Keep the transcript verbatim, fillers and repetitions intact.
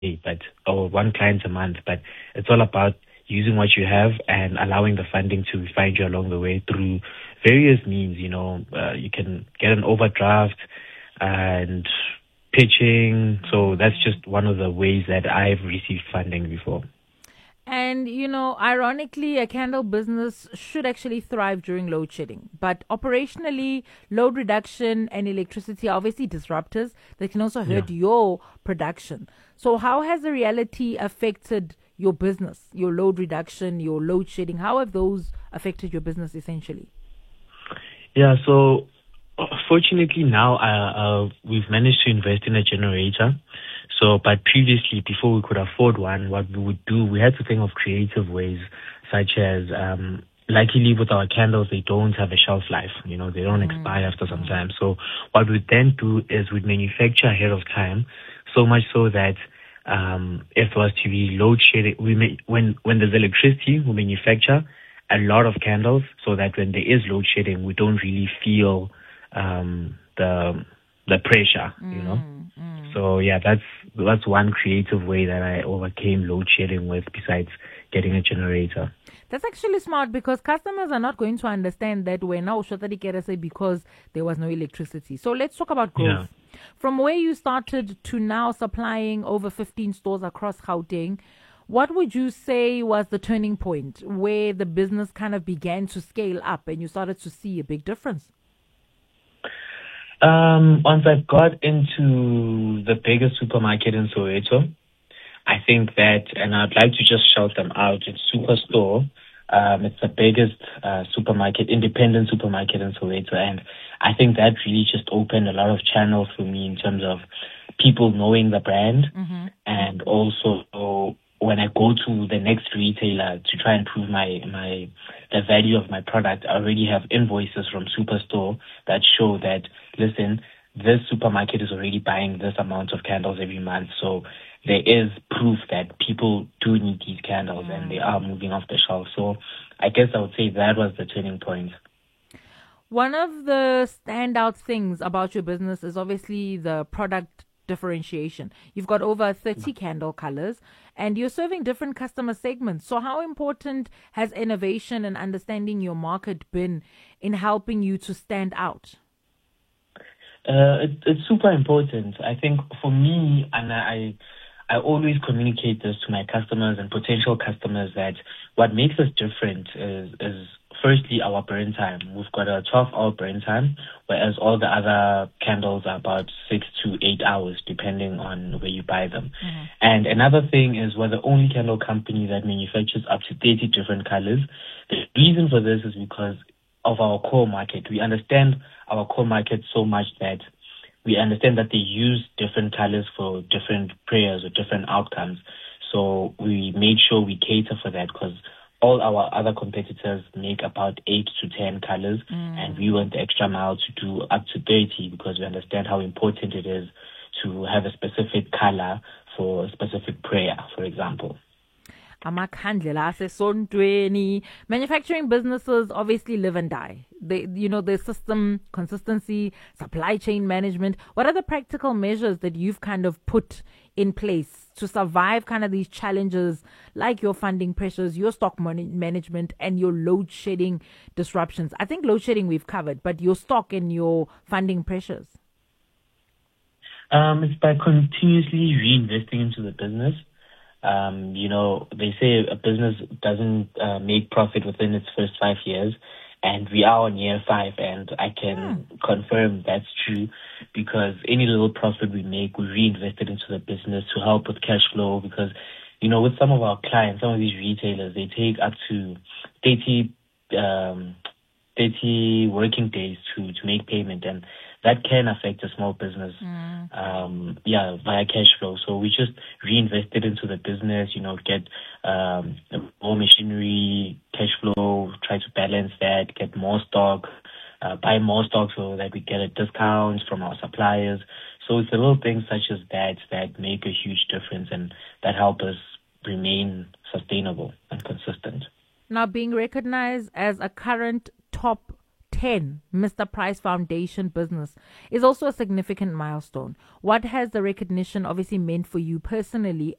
but or one client a month. But it's all about using what you have and allowing the funding to find you along the way through various means. You know, uh, you can get an overdraft and pitching. So that's just one of the ways that I've received funding before. And, you know, ironically, a candle business should actually thrive during load shedding. But operationally, load reduction and electricity are obviously disruptors that can also hurt Yeah. your production. So, how has the reality affected your business, your load reduction, your load shedding? How have those affected your business essentially? Yeah, so uh, fortunately now uh, uh, we've managed to invest in a generator. So, but previously, before we could afford one, what we would do, we had to think of creative ways, such as, um, luckily with our candles, they don't have a shelf life. You know, they don't expire after some time. So, what we then do is we'd manufacture ahead of time, so much so that um, if it was to be load shedding, we may, when when there's electricity, we manufacture a lot of candles so that when there is load shedding, we don't really feel um, the the pressure. You know. So yeah, that's that's one creative way that I overcame load shedding with, besides getting a generator. That's actually smart because customers are not going to understand that we're now Shotari Kerese because there was no electricity. So let's talk about growth. Yeah. From where you started to now supplying over fifteen stores across Gauteng, what would you say was the turning point where the business kind of began to scale up and you started to see a big difference? Um, once I got into the biggest supermarket in Soweto, I think that, and I'd like to just shout them out, it's Superstore. Um, it's the biggest uh, supermarket, independent supermarket in Soweto, and I think that really just opened a lot of channels for me in terms of people knowing the brand, Mm-hmm. and also when I go to the next retailer to try and prove my my the value of my product, I already have invoices from Superstore that show that, listen, this supermarket is already buying this amount of candles every month. So there is proof that people do need these candles and they are moving off the shelf. So I guess I would say that was the turning point. One of the standout things about your business is obviously the product differentiation. You've got over thirty candle colors and you're serving different customer segments. So, how important has innovation and understanding your market been in helping you to stand out? Uh, it, it's super important. I think for me, and I, I always communicate this to my customers and potential customers, that what makes us different is, is firstly our burn time. We've got a twelve-hour burn time, whereas all the other candles are about six to eight hours, depending on where you buy them. Mm-hmm. And another thing is we're the only candle company that manufactures up to thirty different colors. The reason for this is because of our core market. We understand our core market so much that we understand that they use different colors for different prayers or different outcomes. So we made sure we cater for that, because all our other competitors make about eight to ten colors, mm. and we went the extra mile to do up to thirty, because we understand how important it is to have a specific color for a specific prayer, for example. Manufacturing businesses obviously live and die. They, you know, the system, consistency, supply chain management. What are the practical measures that you've kind of put in place to survive kind of these challenges, like your funding pressures, your stock man- management, and your load shedding disruptions? I think load shedding we've covered, but your stock and your funding pressures. Um, it's by continuously reinvesting into the business. Um, you know, they say a business doesn't uh, make profit within its first five years, and we are on year five, and I can mm. confirm that's true, because any little profit we make, we reinvest it into the business to help with cash flow, because, you know, with some of our clients, some of these retailers, they take up to thirty, um, thirty working days to, to make payment, and that can affect a small business, mm. um, yeah, via cash flow. So we just reinvested into the business, you know, get um, more machinery, cash flow, try to balance that, get more stock, uh, buy more stock so that we get a discount from our suppliers. So it's the little things such as that that make a huge difference and that help us remain sustainable and consistent. Now, being recognized as a current top ten, Mister Price Foundation business is also a significant milestone. What has the recognition obviously meant for you personally